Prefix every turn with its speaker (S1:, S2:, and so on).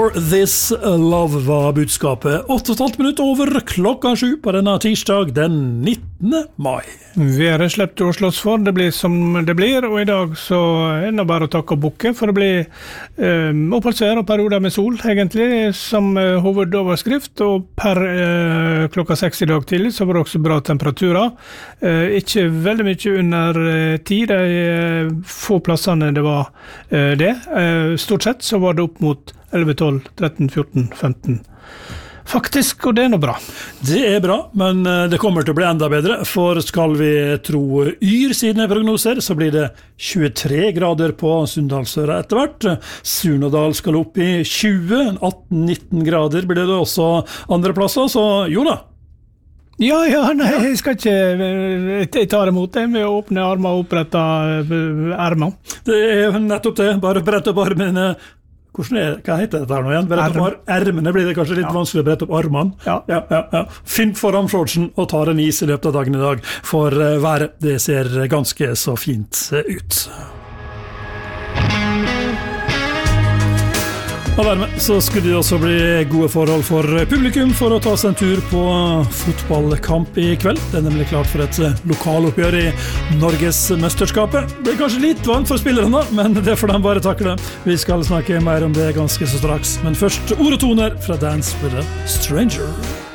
S1: This Love var budskapet 8,5 minutter over klokka 7 på denne tirsdag den 19. mai.
S2: Været slipper å slåss for, det blir som det blir, og i dag så det bare å takke og bukke for det blir oppholdsvær og perioder med sol, egentlig, som hovedoverskrift, og per klokka 6 i dag tidlig så var det også bra temperaturer. Ikke veldig mye under 10, de få plassene det var det. Stort sett så var det opp mot 11, 12, 13, 14, 15. Faktisk, og det noe bra.
S1: Det bra, men det kommer til å bli enda bedre, for skal vi tro Yr sine prognoser, så blir det 23 grader på Sunndalsøra etter hvert. Surnadal skal opp i 20, 18-19 grader blir det også andre plasser, så jo da.
S2: Ja, nei, jeg skal ikke jeg tar imot det med å åpne armer og opprette ermer.
S1: Det nettopp det, bare brette opp armene. Hva heter dette her nå igjen? Ermene blir det kanskje litt vanskelig å brette opp armene. Ja. Finn foran shortsen og ta en is i løpet av dagen i dag, for været det ser ganske så fint ut. Og dermed så skulle det også bli gode forhold for publikum for å ta seg en tur på fotballkamp i kveld. Det nemlig klart for et lokaloppgjør i Norges mesterskapet. Det blir kanskje litt vant for spillerne, men det får de bare takle. Vi skal snakke mer om det ganske så straks. Men først ord og toner fra Dance with a Stranger.